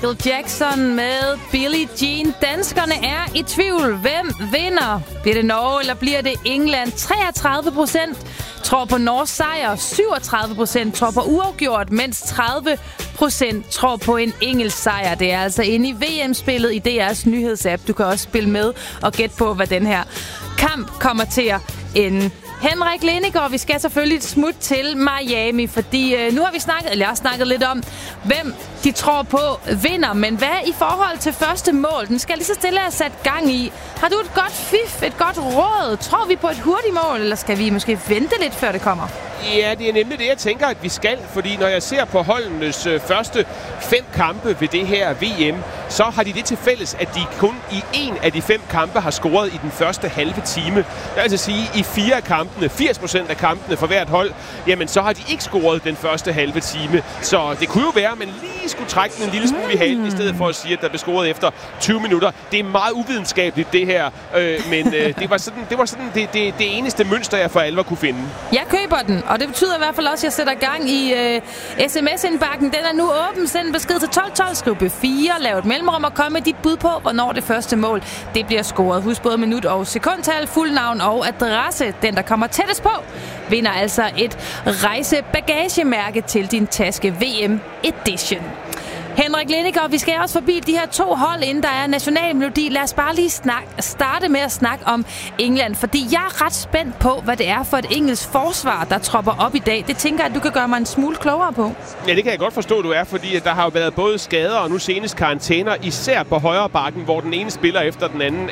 Michael Jackson med Billie Jean. Danskerne er i tvivl. Hvem vinder? Bliver det Norge, eller bliver det England? 33% tror på Norges sejr, 37% tror på uafgjort, mens 30% tror på en engelsk sejr. Det er altså inde i VM-spillet i DR's nyhedsapp. Du kan også spille med og gætte på, hvad den her kamp kommer til at ende. Henrik Lindegaard, vi skal selvfølgelig et smut til Miami, fordi nu har vi snakket lidt om, hvem de tror på vinder. Men hvad i forhold til første mål? Den skal lige så stille have sat gang i. Har du et godt fif, et godt råd? Tror vi på et hurtigt mål, eller skal vi måske vente lidt, før det kommer? Ja, det er nemlig det, jeg tænker, at vi skal. Fordi når jeg ser på holdenes første 5 kampe ved det her VM, så har de det til fælles, at de kun i 1 af de 5 kampe har scoret i den første halve time. Det vil altså sige, at i 4 af kampene, 80% af kampene for hvert hold, jamen så har de ikke scoret den første halve time. Så det kunne jo være, at man lige skulle trække den en lille smule i halen, i stedet for at sige, at der blev scoret efter 20 minutter. Det er meget uvidenskabeligt, det her. Men det var sådan det eneste mønster, jeg for alvor kunne finde. Jeg køber den, og det betyder i hvert fald også, at jeg sætter gang i sms-indbakken. Den er nu åben. Send en besked til 1212, skriv B4, lav et mellemrum og kom med dit bud på, hvornår det første mål det bliver scoret. Husk både minut og sekundtal, fuld navn og adresse. Den, der kommer tættest på, vinder altså et rejsebagagemærke til din taske VM Edition. Henrik Lindegaard, vi skal også forbi de her 2 hold, inden der er nationalmelodi. Lad os bare lige starte med at snakke om England, fordi jeg er ret spændt på, hvad det er for et engelsk forsvar, der tropper op i dag. Det tænker jeg, at du kan gøre mig en smule klogere på. Ja, det kan jeg godt forstå, du er, fordi der har jo været både skader og nu senest karantæner, især på højre bakken, hvor den ene spiller efter den anden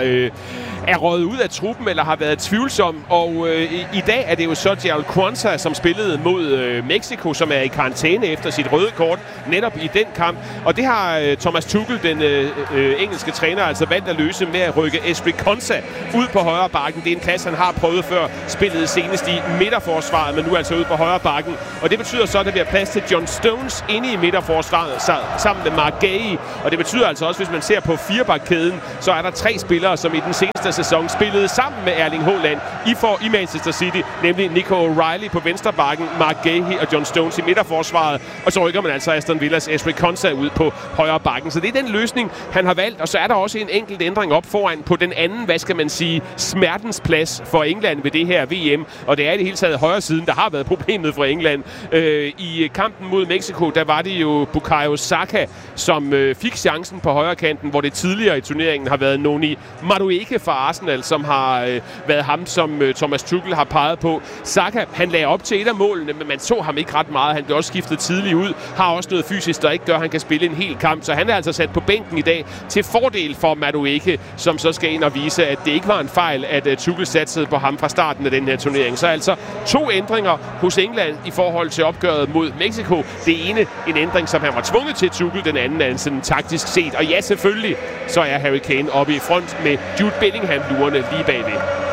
er røget ud af truppen eller har været tvivlsom. Og i dag er det jo så Gerald Quansah, som spillede mod Mexico, som er i karantæne efter sit røde kort, netop i den kamp. Og det har Thomas Tuchel, den engelske træner, altså valgt at løse med at rykke Ezri Konsa ud på højre bakken. Det er en plads, han har prøvet før, spillet senest i midterforsvaret, men nu altså ud på højre bakken. Og det betyder så, at der bliver plads til John Stones inde i midterforsvaret sammen med Mark Gay. Og det betyder altså også, hvis man ser på firebakkæden, så er der 3 spillere, som i den seneste sæson spillede sammen med Erling Haaland i Manchester City, nemlig Nico O'Reilly på venstre bakken, Mark Gay og John Stones i midterforsvaret. Og så rykker man altså Aston Villas Ezri Konsa ud på højre bakken. Så det er den løsning, han har valgt. Og så er der også en enkelt ændring op foran på den anden, hvad skal man sige, smertens plads for England ved det her VM. Og det er i det hele taget højre siden, der har været problemet for England. I kampen mod Mexico, der var det jo Bukayo Saka, som fik chancen på højre kanten, hvor det tidligere i turneringen har været Noni Madueke fra Arsenal, som har været ham, som Thomas Tuchel har peget på. Saka, han lagde op til et af målene, men man så ham ikke ret meget. Han blev også skiftet tidligt ud, har også noget fysisk, der ikke gør, at han kan spille en hel kamp. Så han er altså sat på bænken i dag til fordel for Madueke, som så skal ind og vise, at det ikke var en fejl, at Tuchel satsede på ham fra starten af den her turnering. Så altså 2 ændringer hos England i forhold til opgøret mod Mexico. Det ene en ændring, som han var tvunget til Tuchel, den anden er sådan taktisk set. Og ja, selvfølgelig, så er Harry Kane oppe i front med Jude Bellingham lurende lige bagved.